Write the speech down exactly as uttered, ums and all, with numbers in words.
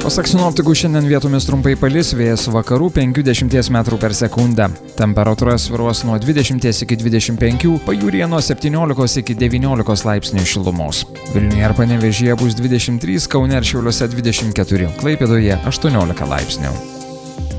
Pasak sinoptikų, šiandien vietomis trumpai palis, vėjas vakarų penkiasdešimt metrų per sekundę. Temperatūra svyruos nuo dvidešimt iki dvidešimt penkių, pajūryje nuo septyniolikos iki devyniolikos laipsnių šilumos. Vilniuje ir Panevėžyje bus dvidešimt trys, Kaune ir Šiauliuose dvidešimt keturi, Klaipėdoje aštuoniolika laipsnių.